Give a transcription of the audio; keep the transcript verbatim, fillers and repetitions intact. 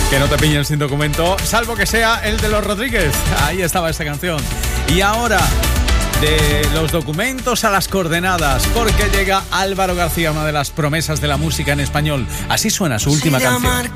Que no te pillen sin documento, salvo que sea el de los Rodríguez. Ahí estaba esta canción. Y ahora, de los documentos a las coordenadas, porque llega Álvaro García, una de las promesas de la música en español. Así suena su última canción.